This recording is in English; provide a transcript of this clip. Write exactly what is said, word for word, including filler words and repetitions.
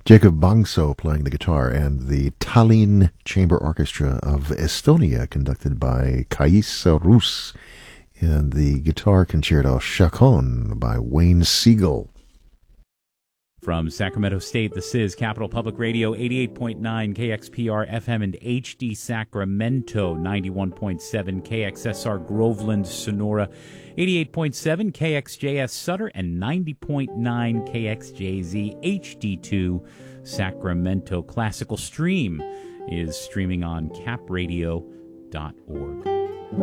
Jacob Bangso playing the guitar, and the Tallinn Chamber Orchestra of Estonia, conducted by Kais Rus, and the guitar concerto Chacon by Wayne Siegel. From Sacramento State, this is Capital Public Radio, eighty-eight point nine K X P R F M and H D Sacramento, ninety-one point seven K X S R Groveland, Sonora, eighty-eight point seven K X J S Sutter, and ninety point nine K X J Z H D two Sacramento. Classical Stream is streaming on cap radio dot org.